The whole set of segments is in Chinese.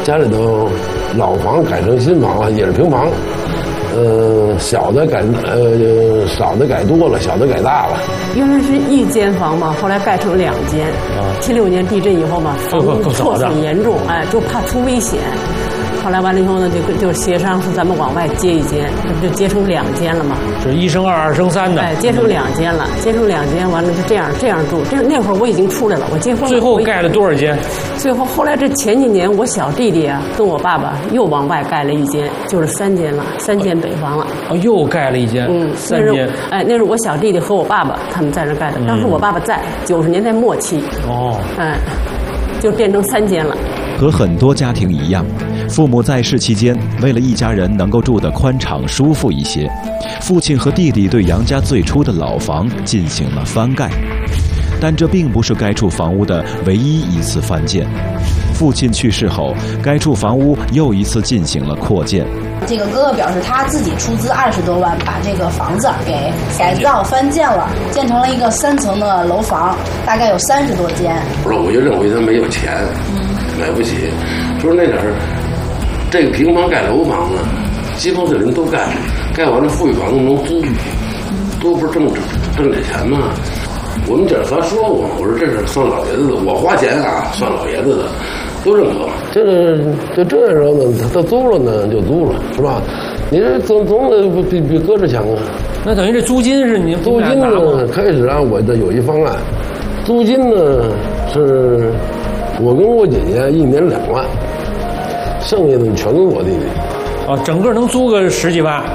家里头老房改成新房了，也是平房。小的改少的改多了，小的改大了。 原来是一间房嘛，后来盖成2间。76年地震以后嘛，房屋破损严重，哎，就怕出危险。后来完了以后呢，就协商说咱们往外接一间，这不就接成2间了吗？ 是1生2，2生3的。 哎，接成2间了，接成2间，完了就这样住。那会儿我已经出来了，我结婚了。 最后盖了多少间？ 最后后来这前几年，我小弟弟啊跟我爸爸又往外盖了1间，就是3间了，3间北房了。 哦，又盖了1间。 3间。哎，那是我小弟弟和我爸爸他们在这盖的，当时我爸爸在90年代末期。哦。哎，就变成3间了。 和很多家庭一样，父母在世期间，为了一家人能够住得宽敞舒服一些，父亲和弟弟对杨家最初的老房进行了翻盖。但这并不是该处房屋的唯一一次翻建。父亲去世后，该处房屋又一次进行了扩建。 这个哥哥表示他自己出资20多万把这个房子给改造翻建了，建成了一个3层的楼房，大概有30多间。 我就认为他没有钱，买不起。说那点儿，这个平房盖楼房呢，西方这人都盖，盖完了富裕房子能租，多不是挣这钱吗？我们姐儿仨说过，我说这是算老爷子的，我花钱啊，算老爷子的，都认可。就这样时候呢，他租了呢就租了，是吧？你这总的比搁着强啊。 那等于这租金是你租金呢？开始啊，我的有一方案，租金呢是我跟我姐姐1年2万，剩下的全跟我弟弟。 啊，整个能租个10几万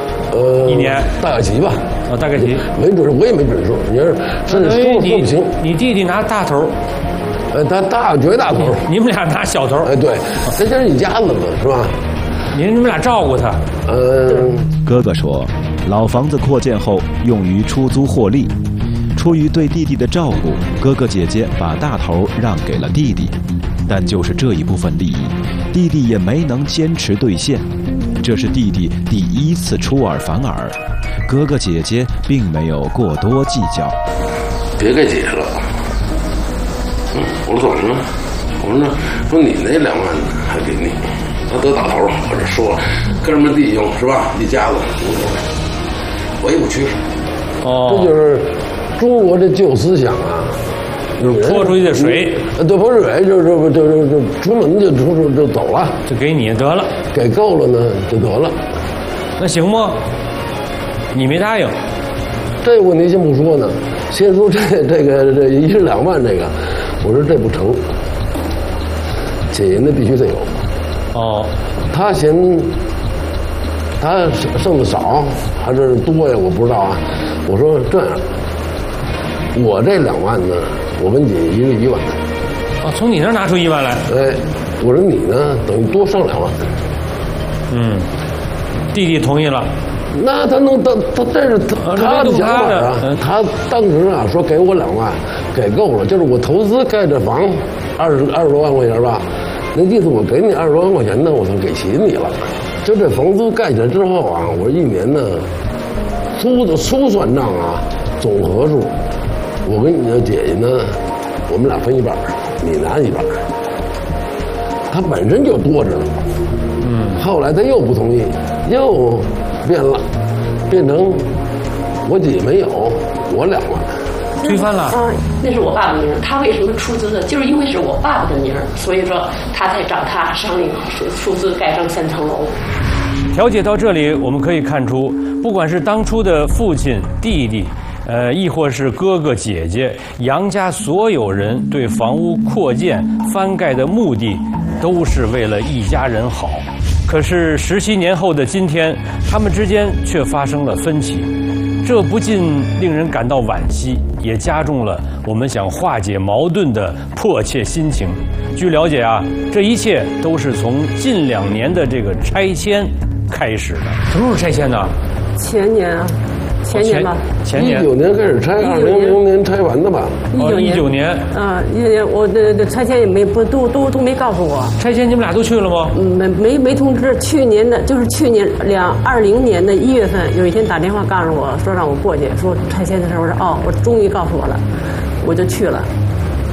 ？1年大概齐吧。 大概齐， 没准数，我也没准数。你要是说不行， 你弟弟拿大头， 他绝大头， 你们俩拿小头。 哎，对，这是一家子嘛，是吧？ 你们俩照顾他。 哥哥说，老房子扩建后用于出租获利，出于对弟弟的照顾，哥哥姐姐把大头让给了弟弟，但就是这一部分利益，弟弟也没能坚持兑现。这是弟弟第1次出尔反尔，哥哥姐姐并没有过多计较。 别给姐了，我说怎么了？我说你那2万呢，还给你，他得大头，我这说哥们弟兄是吧？一家子无所谓，我也不屈。这就是中国的旧思想啊。 泼出去的水， 对，泼水就出门就走了， 就给你得了， 给够了呢就得了， 那行吗？你没答应， 这个问题先不说呢，先说这1是2万这个，我说这不成，姐姐那必须得有。他嫌他剩的少还是多呀？我不知道啊。我说这样，我这2万呢。我跟姐一人1万， 从你那儿拿出1万来。 哎，我说你呢，等于多上2万。 弟弟同意了。 那他能他这是他的想法啊。他当时啊说给我2万，给够了，就是我投资盖这房20多万块钱吧。那意思我给你20多万块钱呢，我算给齐你了。就这房租盖起来之后啊，我1年呢，粗算账啊，总和数。我跟你的姐姐呢，我们俩分1半，你拿1半。他本身就多着呢，后来他又不同意，又变了，变成我姐没有，我2万， 推翻了。 那是我爸爸名儿，他为什么出资的？就是因为是我爸爸的名儿，所以说他才找他商量出资盖成3层楼。 调解到这里，我们可以看出，不管是当初的父亲、弟弟。亦或是哥哥姐姐，杨家所有人对房屋扩建翻盖的目的，都是为了一家人好。可是17年后的今天，他们之间却发生了分歧，这不禁令人感到惋惜，也加重了我们想化解矛盾的迫切心情。据了解啊，这一切都是从近2年的这个拆迁开始的。什么时候拆迁呢？ 前年啊。前年吧 ，19年开始拆，2000年拆完的吧 ？19年 ，19年，我的拆迁也都没告诉我。 拆迁你们俩都去了吗？ 没通知。去年2020年的1月份，有一天打电话告诉我说让我过去，说拆迁的事儿。我说我终于告诉我了，我就去了。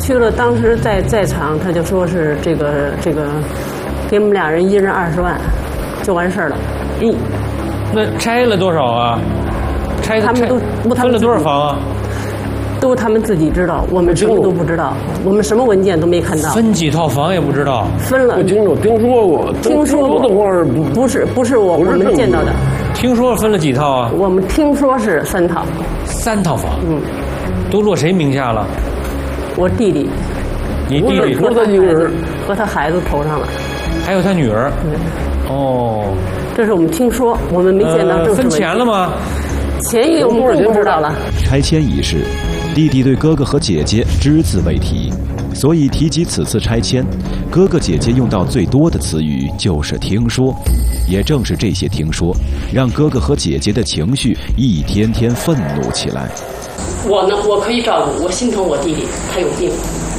去了，当时在场，他就说是这个，给我们俩人1人20万，就完事儿了。 哟，那拆了多少啊？ 他们都分了多少房啊？ 都他们自己知道，我们什么都不知道，我们什么文件都没看到。 分几套房也不知道。 分了。 不清楚，听说过的话不是我们见到的。 听说分了几套啊？ 我们听说是3套。 3套房。都落谁名下了？ 我弟弟。 你弟弟和他一个人和他孩子头上了。 还有他女儿。哦。 这是我们听说，我们没见到正式文件。 分钱了吗？ 钱也我们更不知道了。 拆迁一事，弟弟对哥哥和姐姐只字未提，所以提及此次拆迁，哥哥姐姐用到最多的词语就是听说。也正是这些听说，让哥哥和姐姐的情绪一天天愤怒起来。 我呢，我可以照顾，我心疼我弟弟，他有病。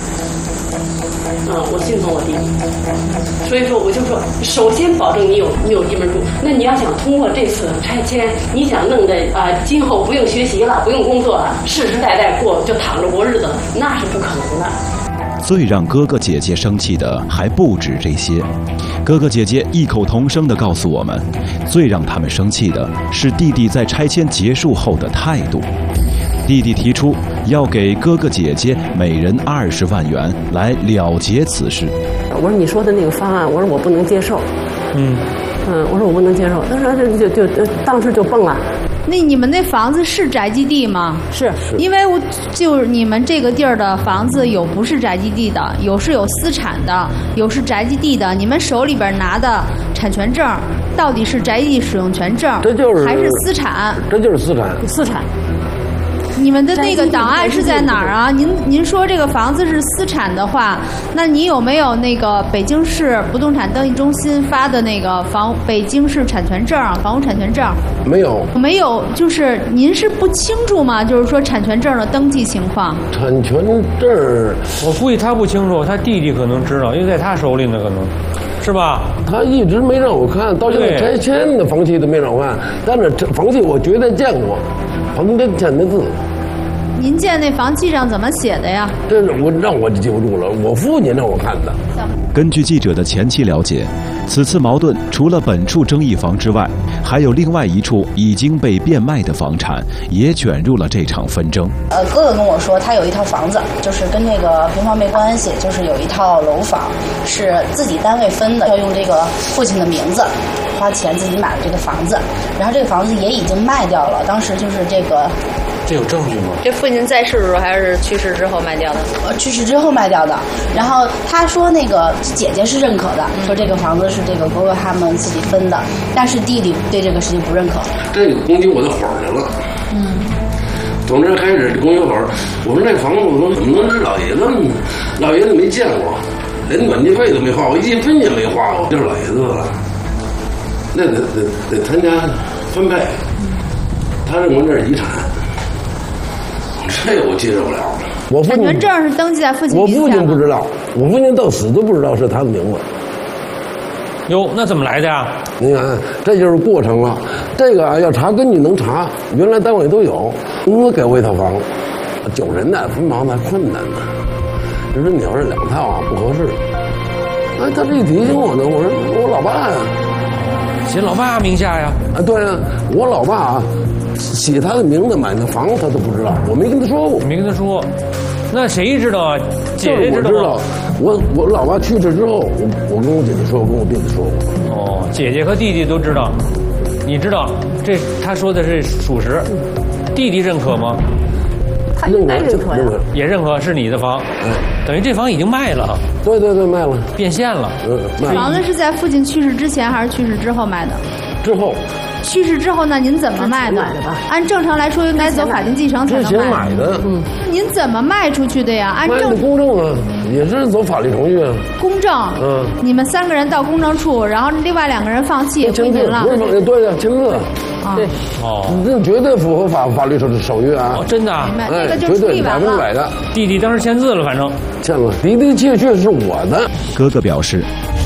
我心疼我弟弟，所以说我就说，首先保证你有地方住。那你要想通过这次拆迁，你想弄得今后不用学习了，不用工作了，世世代代就躺着过日子，那是不可能的。 最让哥哥姐姐生气的还不止这些，哥哥姐姐异口同声地告诉我们，最让他们生气的是弟弟在拆迁结束后的态度。弟弟提出要给哥哥姐姐每人20万元来了结此事。 我说你说的那个方案，我说我不能接受。我说我不能接受。他说就当时就蹦了。 那你们那房子是宅基地吗？ 是。 因为就是你们这个地儿的房子有不是宅基地的，有私产的，有是宅基地的。你们手里边拿的产权证到底是宅基地使用权证，还是私产？ 这就是私产。 私产。 你们的那个档案是在哪儿啊？您说这个房子是私产的话，那你有没有那个北京市不动产登记中心发的那个北京市产权证、房屋产权证？ 没有。 没有，就是您是不清楚吗？就是说产权证的登记情况。 产权证， 我估计他不清楚，他弟弟可能知道，因为在他手里呢，可能是吧？ 他一直没让我看，到现在拆迁的房契都没让我看，但是房契我绝对见过，房契签的字。 您见那房契上怎么写的呀？ 这是让我记不住了，我父亲让我看的。 根据记者的前期了解，此次矛盾除了本处争议房之外，还有另外一处已经被变卖的房产也卷入了这场纷争。 哥哥跟我说，他有一套房子，就是跟这个平房没关系，就是有一套楼房是自己单位分的，要用这个父亲的名字，花钱自己买了这个房子，然后这个房子也已经卖掉了。当时就是这个。 这有证据吗？ 这父亲在世的时候还是去世之后卖掉的？ 去世之后卖掉的。然后他说那个姐姐是认可的，说这个房子是这个哥哥他们自己分的，但是弟弟对这个事情不认可。 这个攻击我的火去了。从这开始攻击火，我说这房子我怎么能是老爷子呢？老爷子没见过，连管地费都没花，我1分也没花过，就是老爷子了。那得参加分配，他认为这是遗产。这个我接受不了。我父亲产权证是登记在父亲名下。 我父亲不知道，我父亲到死都不知道是他的名字。 哟，那怎么来的呀？ 你看，这就是过程了。这个要查根据能查，原来单位都有。公司给我一套房，9人的分房子还困难呢。就说你要是2套不合适。他这一提醒我呢，我说我老爸呀， 写老爸名下呀。 对啊，我老爸写他的名字买那房他都不知道，我没跟他说过。 没跟他说，那谁知道啊？姐姐知道。我老爸去世之后，我跟我姐姐说，我跟我弟弟说过。 姐姐和弟弟都知道，你知道这他说的是属实，弟弟认可吗？ 他应该认可呀， 也认可是你的房，等于这房已经卖了。 对，卖了， 变现了。 房子是在父亲去世之前还是去世之后卖的？ 之后。 去世之后呢？您怎么卖的？按正常来说，应该走法定继承才能卖。 之前买的。 您怎么卖出去的呀？按正公证啊，也是走法律程序啊。 公证。你们3个人到公证处，然后另外2个人放弃归您了。 对呀，签字。 对。 这绝对符合法律手续啊！ 真的。 那个就处理完了。 100%的。 弟弟当时签字了，反正签了。弟弟确是我的。 哥哥表示，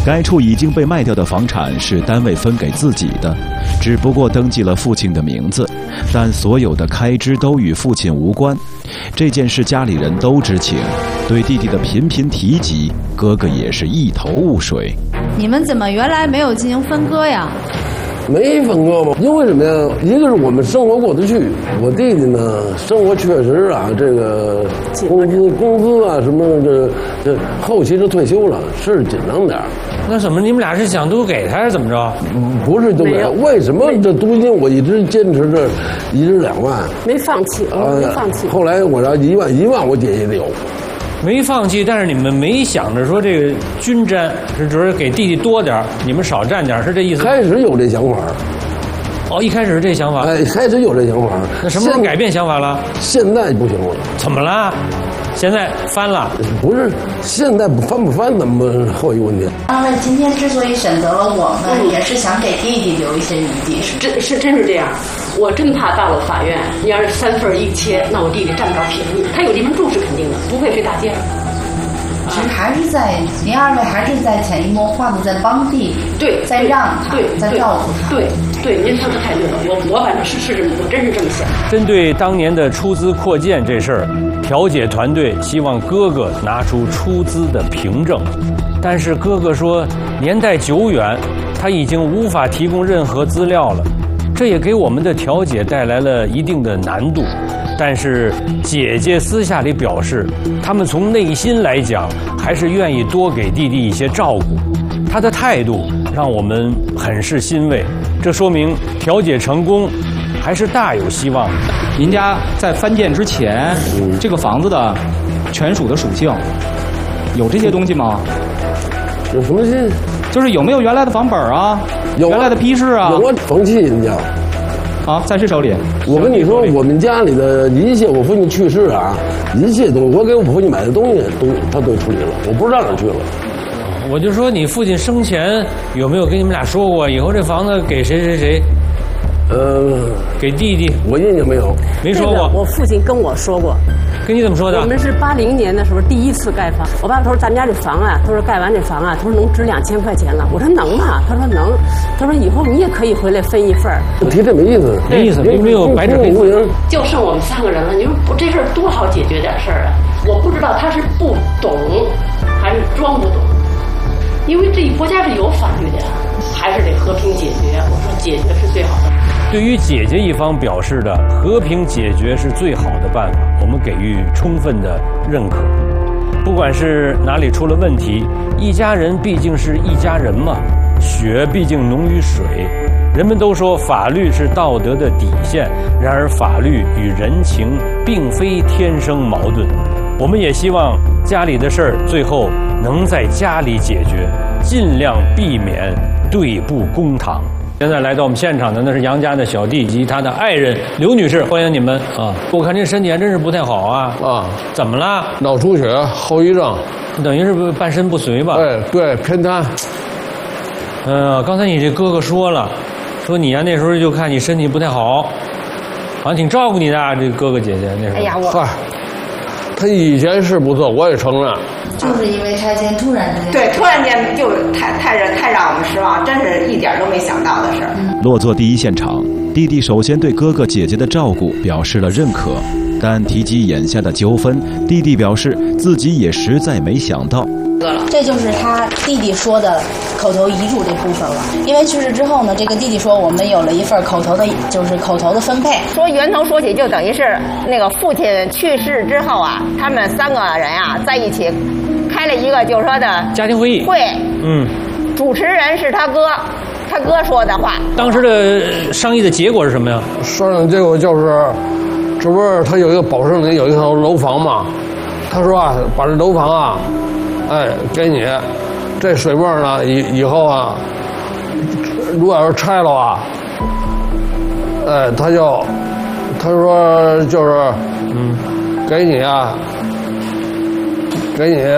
该处已经被卖掉的房产是单位分给自己的，只不过登记了父亲的名字，但所有的开支都与父亲无关。这件事家里人都知情，对弟弟的频频提及，哥哥也是一头雾水。 你们怎么原来没有进行分割呀？ 没分割吗？因为什么呀？一个是我们生活过得去，我弟弟呢，生活确实啊，这个工资啊什么这后期是退休了，是紧张点。 那怎么你们俩是想都给他，还是怎么着？ 不是都给他。为什么这租金我一直坚持着1至2万？ 没放弃，没放弃。 后来我要1万，我姐也得有。 没放弃，但是你们没想着说这个均沾，是只是给弟弟多点你们少占点，是这意思？ 开始有这想法。 哦，一开始是这想法。 哎，开始有这想法。 那什么时候改变想法了？ 现在不行了。 怎么了？现在翻了？ 不是，现在翻不翻怎么后一个问题？ 当然，今天之所以选择了我们，也是想给弟弟留一些余地。 真是这样。我真怕到了法院，你要是3份一切，那我弟弟占不着便宜。他有地方住是肯定的，不会睡大街上。 其实还是在您2位还是在潜移默化的在帮弟弟， 对， 在让他，在照顾他。 对，您说的太对了。我反正是这么，我真是这么想。 针对当年的出资扩建这事儿，调解团队希望哥哥拿出出资的凭证，但是哥哥说年代久远，他已经无法提供任何资料了。这也给我们的调解带来了一定的难度，但是姐姐私下里表示，他们从内心来讲，还是愿意多给弟弟一些照顾。她的态度让我们很是欣慰，这说明调解成功还是大有希望。 您家在翻建之前，这个房子的权属的属性有这些东西吗？ 有什么东西？ 就是有没有原来的房本啊？有原来的批示啊？ 有啊，房契人家。 啊，在谁手里？ 我跟你说，我们家里的一切，我父亲去世啊，一切东西，我给我父亲买的东西他都处理了，我不知道哪去了。 我就说你父亲生前有没有跟你们俩说过，以后这房子给谁谁谁？给弟弟。 我印象没有， 没说过。 我父亲跟我说过。 跟你怎么说的？ 我们是80年的时候第一次盖房。我爸爸说咱们家这房啊，他说盖完这房啊，他说能值2000块钱了。我说能吗？他说能。他说以后你也可以回来分一份儿。 提这没意思， 没意思，没有白纸黑字。 就剩我们3个人了，你说这事儿多好解决点事儿啊！我不知道他是不懂还是装不懂，因为这国家是有法律的呀，还是得和平解决。我说解决是最好的。 对于姐姐一方表示的和平解决是最好的办法，我们给予充分的认可。不管是哪里出了问题，一家人毕竟是一家人嘛，血毕竟浓于水。人们都说法律是道德的底线，然而法律与人情并非天生矛盾。我们也希望家里的事儿最后能在家里解决，尽量避免对簿公堂。现在来到我们现场的那是杨家的小弟及他的爱人刘女士，欢迎你们啊！我看这身体还真是不太好啊！啊，怎么了？ 脑出血后遗症， 等于是半身不遂吧？ 哎，对，偏瘫。 刚才你这哥哥说了，说你呀那时候就看你身体不太好，好像挺照顾你的这哥哥姐姐那时候。 哎呀， 他以前是不错，我也承认。 就是因为拆迁突然之间， 对，突然间就太让我们失望，真是一点都没想到的事儿。 落座第一现场，弟弟首先对哥哥姐姐的照顾表示了认可，但提及眼下的纠纷，弟弟表示自己也实在没想到。 这就是他弟弟说的口头遗嘱这部分了。因为去世之后呢，这个弟弟说我们有了一份口头的分配。 说源头说起，就等于是那个父亲去世之后啊，他们3个人啊在一起开了一个就是说的家庭会议。 主持人是他哥说的话。 当时的商议的结果是什么呀？ 商量结果就是，这不是他有一个保胜里有一套楼房嘛？他说啊，把这楼房啊。哎，给你，这水泵呢？以后啊，如果要是拆了啊，哎，他说就是，给你啊，给你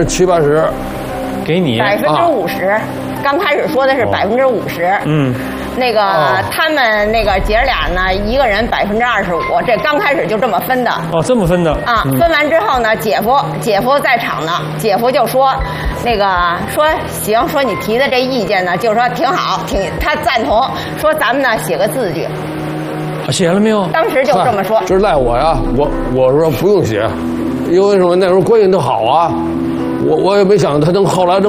70%、80%， 给你50%。刚开始说的是50%， 那个他们那个姐儿俩呢，一个人25%，这刚开始就这么分的。 哦，这么分的啊？分完之后呢，姐夫在场呢，姐夫就说，那个说行，说你提的这意见呢，就是说挺好，他赞同，说咱们呢写个字据。 写了没有？ 当时就这么说。 这赖我呀，我说不用写，因为什么那时候关系都好啊，我也没想他能后来这么。